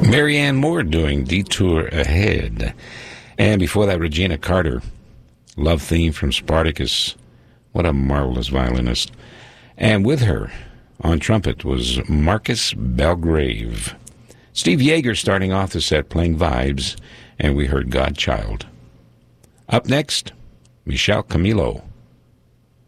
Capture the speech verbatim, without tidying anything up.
Marianne Moore doing Detour Ahead. And before that, Regina Carter, Love Theme from Spartacus. What a marvelous violinist. And with her on trumpet was Marcus Belgrave. Steve Yeager starting off the set playing Vibes, and we heard Godchild. Up next, Michelle Camilo.